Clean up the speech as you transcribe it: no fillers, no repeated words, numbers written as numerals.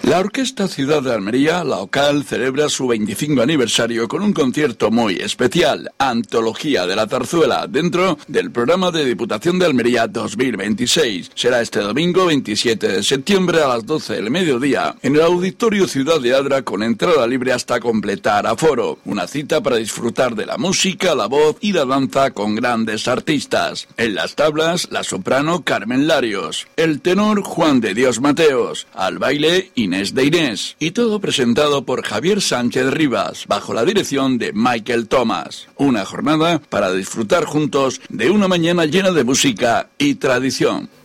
La Orquesta Ciudad de Almería, la OCAL, celebra su 25 aniversario con un concierto muy especial, Antología de la Zarzuela, dentro del programa de Diputación de Almería 2026. Será este domingo 27 de septiembre a las 12 del mediodía en el Auditorio Ciudad de Adra, con entrada libre hasta completar aforo. Una cita para disfrutar de la música, la voz y la danza con grandes artistas. En las tablas, la soprano Carmen Larios, el tenor Juan de Dios Mateos, al baile Inés de Inés, y todo presentado por Javier Sánchez Rivas, bajo la dirección de Michael Thomas. Una jornada para disfrutar juntos de una mañana llena de música y tradición.